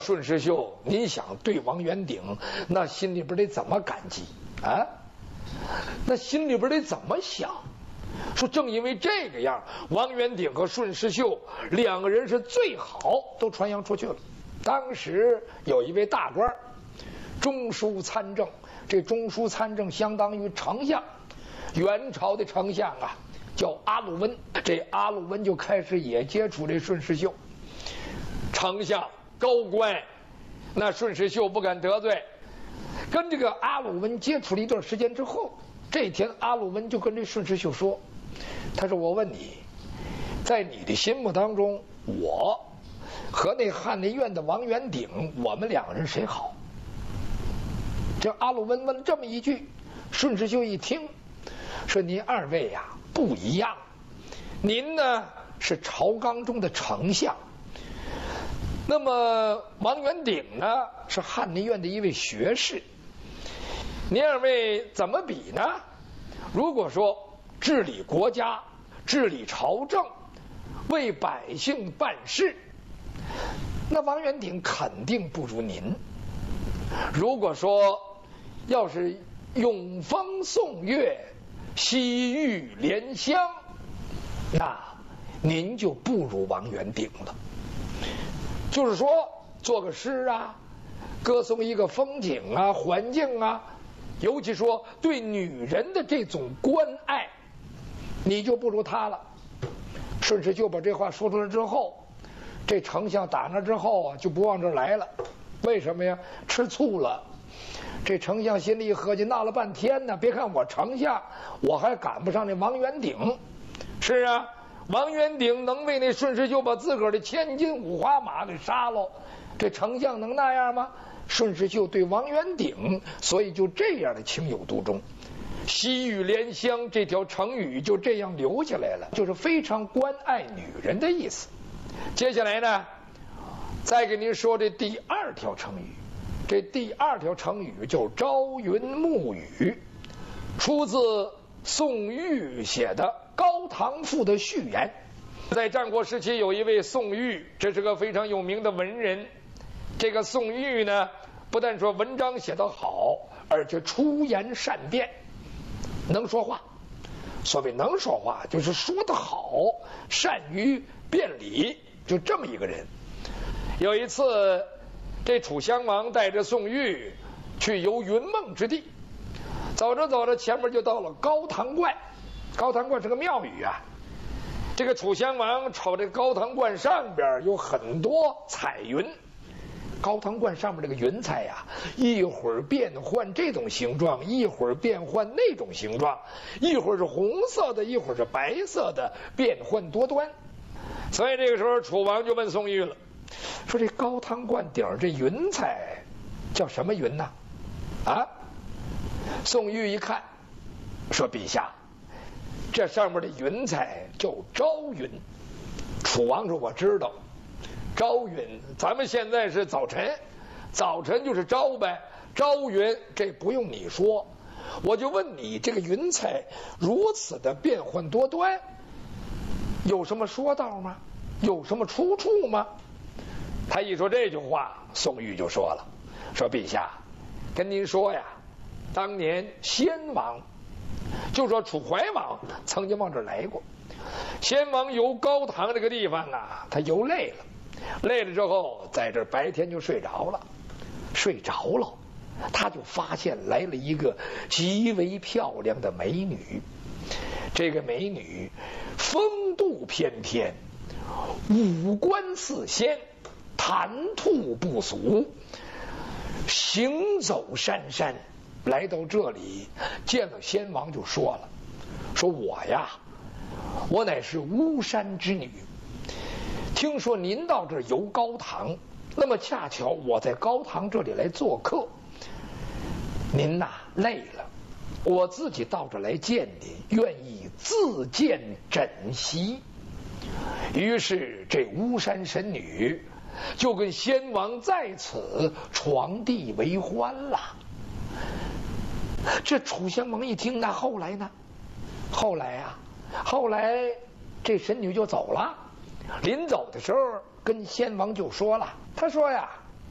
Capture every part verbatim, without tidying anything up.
顺世秀，您想对王元鼎，那心里边得怎么感激啊？那心里边得怎么想？说正因为这个样，王元鼎和顺世秀两个人是最好，都传扬出去了。当时有一位大官，中书参政，这中书参政相当于丞相，元朝的丞相啊，叫阿鲁温。这阿鲁温就开始也接触这顺世秀，丞相高官，那顺世秀不敢得罪，跟这个阿鲁温接触了一段时间之后，这天阿鲁温就跟这顺世秀说，他说我问你，在你的心目当中，我和那翰林院的王元鼎，我们两个人谁好？这阿鲁温问了这么一句，顺世秀一听，说您二位呀、啊、不一样，您呢是朝纲中的丞相，那么王元鼎呢是翰林院的一位学士，您二位怎么比呢？如果说治理国家、治理朝政、为百姓办事，那王元鼎肯定不如您。如果说要是永风颂月、西域莲香，那您就不如王元鼎了。就是说做个诗啊，歌颂一个风景啊、环境啊，尤其说对女人的这种关爱，你就不如他了。顺势就把这话说出来之后，这丞相打那之后啊就不往这儿来了。为什么呀？吃醋了。这丞相心里一合计，闹了半天呢，别看我丞相，我还赶不上那王元鼎。是啊，王元鼎能为那顺势就把自个儿的千金五花马给杀了，这丞相能那样吗？顺势就对王元鼎，所以就这样的情有独钟。西域莲香这条成语就这样留下来了，就是非常关爱女人的意思。接下来呢，再给您说这第二条成语。这第二条成语叫朝云暮雨，出自宋玉写的《高唐赋》的序言。在战国时期有一位宋玉，这是个非常有名的文人。这个宋玉呢，不但说文章写得好，而且出言善辩，能说话。所谓能说话，就是说得好，善于辩理，就这么一个人。有一次，这楚襄王带着宋玉去游云梦之地，走着走着，前面就到了高堂观。高堂观是个庙宇啊。这个楚襄王瞅这高堂观上边有很多彩云，高堂观上面这个云彩呀、啊，一会儿变换这种形状，一会儿变换那种形状，一会儿是红色的，一会儿是白色的，变幻多端。所以这个时候楚王就问宋玉了，说这高堂观顶这云彩叫什么云呢？啊？宋玉一看，说陛下，这上面的云彩叫朝云。楚王说我知道，朝云，咱们现在是早晨，早晨就是朝呗，朝云这不用你说，我就问你，这个云彩如此的变幻多端，有什么说道吗？有什么出处吗？他一说这句话，宋玉就说了，说陛下，跟您说呀，当年先王，就说楚怀王曾经往这儿来过，先王游高堂这个地方啊，他游累了，累了之后在这白天就睡着了，睡着了，他就发现来了一个极为漂亮的美女。这个美女风度翩翩，五官似仙，谈吐不俗，行走姗姗。来到这里见了先王就说了，说我呀，我乃是巫山之女，听说您到这儿游高堂，那么恰巧我在高堂这里来做客，您呐累了，我自己到这来见您，愿意自荐枕席。于是这巫山神女就跟先王在此床地为欢了。这楚襄王一听，那后来呢？后来啊，后来这神女就走了。临走的时候，跟先王就说了，他说呀，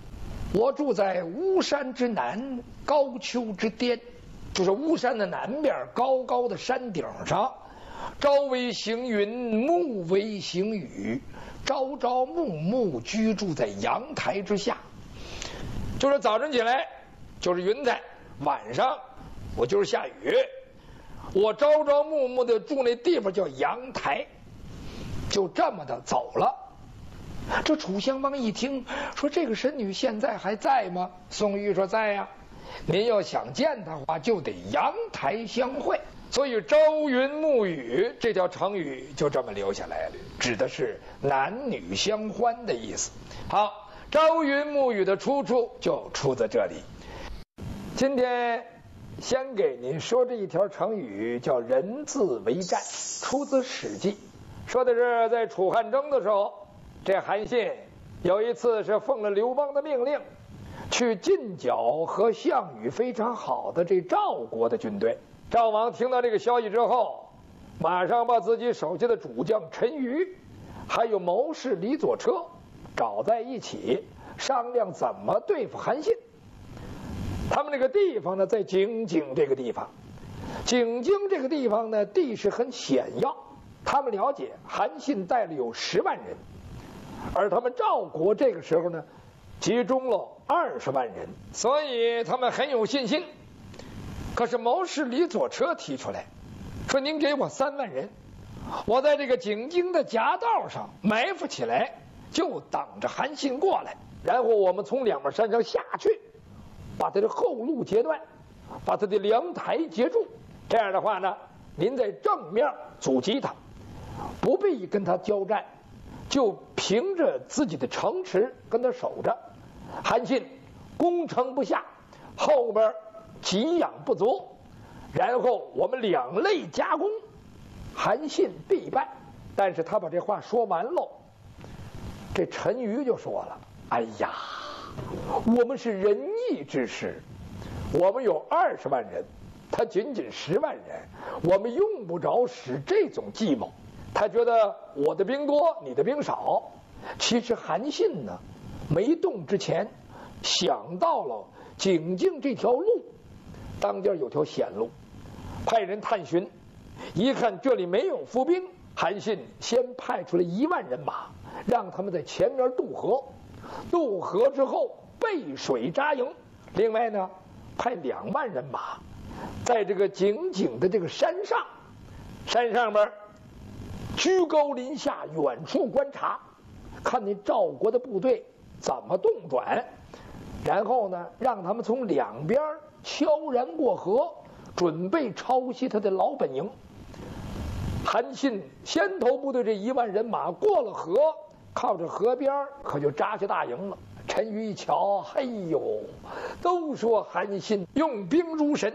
我住在巫山之南，高丘之巅，就是巫山的南边高高的山顶上，朝为行云，暮为行雨，朝朝暮暮居住在阳台之下。就是早晨起来就是云彩，晚上我就是下雨。我朝朝暮暮的住那地方叫阳台，就这么的走了。这楚襄王一听，说这个神女现在还在吗？宋玉说在呀、啊，您要想见她的话，就得阳台相会。所以朝云暮雨这条成语就这么留下来了，指的是男女相欢的意思。好，朝云暮雨的出处就出在这里。今天先给您说这一条成语，叫人字为战，出自《史记》，说的是在楚汉争的时候，这韩信有一次是奉了刘邦的命令，去进剿和项羽非常好的这赵国的军队。赵王听到这个消息之后，马上把自己手下的主将陈馀还有谋士李左车找在一起，商量怎么对付韩信。他们这个地方呢，在井井这个地方，井井这个地方呢，地势很险要。他们了解韩信带了有十万人，而他们赵国这个时候呢，集中了二十万人，所以他们很有信心。可是谋士李左车提出来说，您给我三万人，我在这个井井的夹道上埋伏起来，就等着韩信过来，然后我们从两面山上下去，把他的后路截断，把他的粮台截住。这样的话呢，您在正面阻击他，不必跟他交战，就凭着自己的城池跟他守着。韩信攻城不下，后边给养不足，然后我们两肋夹攻，韩信必败。但是他把这话说完喽，这陈馀就说了，哎呀，我们是仁义之师，我们有二十万人，他仅仅十万人，我们用不着使这种计谋。他觉得我的兵多，你的兵少。其实韩信呢，没动之前想到了井井这条路，当间有条险路，派人探寻，一看这里没有伏兵，韩信先派出了一万人马，让他们在前面渡河，渡河之后背水扎营。另外呢，派两万人马在这个井井的这个山上，山上边居高临下，远处观察，看你赵国的部队怎么动转，然后呢，让他们从两边悄然过河，准备抄袭他的老本营。韩信先头部队这一万人马过了河，靠着河边可就扎下大营了。陈馀一瞧，嘿呦，都说韩信用兵如神，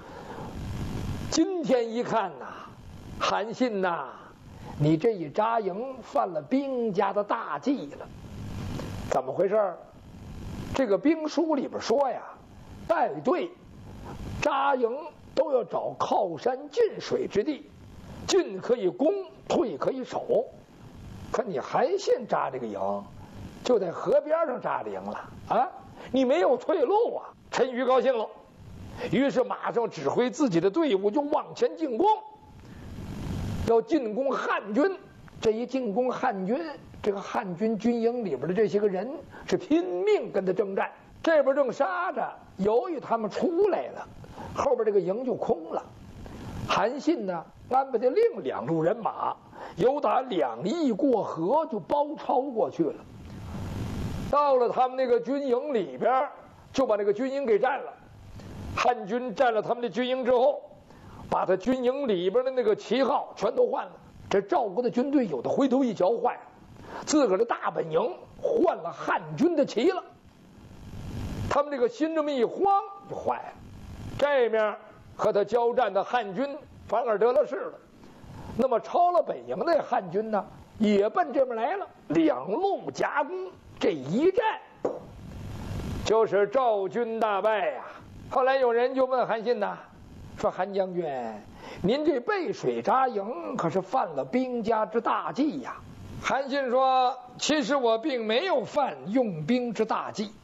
今天一看呐、啊，韩信呐、啊，你这一扎营犯了兵家的大忌了。怎么回事？这个兵书里边说呀，带队扎营都要找靠山近水之地，进可以攻，退可以守。可你韩信扎这个营就在河边上扎着营了啊，你没有退路啊。陈馀高兴了，于是马上指挥自己的队伍就往前进攻，要进攻汉军。这一进攻汉军，这个汉军军营里边的这些个人是拼命跟他征战。这边正杀着，由于他们出来了，后边这个营就空了。韩信呢，安排的另两路人马由打两翼过河就包抄过去了，到了他们那个军营里边，就把那个军营给占了。汉军占了他们的军营之后，把他军营里边的那个旗号全都换了。这赵国的军队有的回头一瞧，坏了，自个儿的大本营换了汉军的旗了。他们这个心这么一慌就坏了，这面和他交战的汉军反而得了势了。那么抄了本营的汉军呢，也奔这边来了，两路夹攻，这一战就是赵军大败呀、啊。后来有人就问韩信呐，说韩将军，您这背水扎营可是犯了兵家之大忌呀。韩信说，其实我并没有犯用兵之大忌，